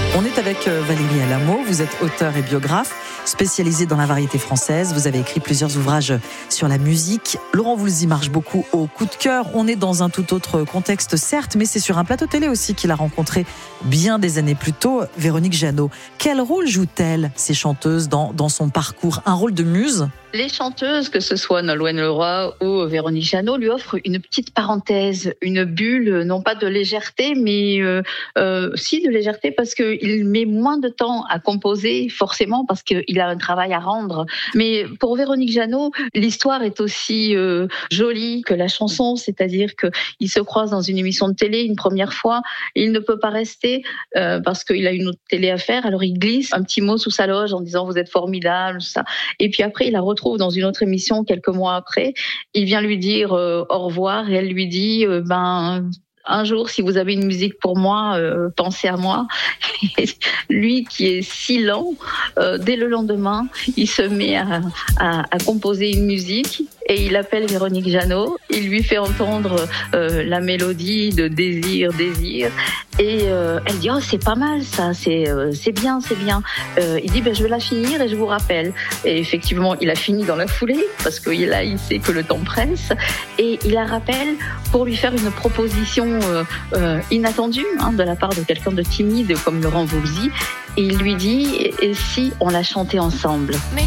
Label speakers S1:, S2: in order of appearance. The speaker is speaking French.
S1: On est avec Valérie Alamo, vous êtes auteure et biographe, spécialisée dans la variété française. Vous avez écrit plusieurs ouvrages sur la musique. Laurent Voulzy marche beaucoup au coup de cœur. On est dans un tout autre contexte, certes, mais c'est sur un plateau télé aussi qu'il a rencontré bien des années plus tôt Véronique Jeannot. Quel rôle jouent-elles, ces chanteuses, dans son parcours? Un rôle de muse?
S2: Les chanteuses, que ce soit Nolwenn Leroy ou Véronique Jeannot, lui offrent une petite parenthèse, une bulle, non pas de légèreté, mais si de légèreté, parce qu'il met moins de temps à composer, forcément, parce qu'il a un travail à rendre. Mais pour Véronique Jeannot, l'histoire est aussi jolie que la chanson, c'est-à-dire qu'il se croise dans une émission de télé une première fois, il ne peut pas rester parce qu'il a une autre télé à faire, alors il glisse un petit mot sous sa loge en disant « vous êtes formidable », ça. Et puis après, il la retrouve dans une autre émission quelques mois après. Il vient lui dire au revoir et elle lui dit un jour, si vous avez une musique pour moi, pensez à moi. Et lui, qui est si lent, dès le lendemain, il se met à composer une musique et il appelle Véronique Jeannot. Il lui fait entendre la mélodie de Désir, Désir. Et elle dit « Oh, c'est pas mal ça, c'est bien, c'est bien ». Il dit « Je vais la finir et je vous rappelle ». Et effectivement, il a fini dans la foulée parce que là, il sait que le temps presse. Et il la rappelle pour lui faire une proposition inattendue de la part de quelqu'un de timide comme Laurent Voulzy. Et il lui dit « Et si on la chantait ensemble ?»
S3: Mais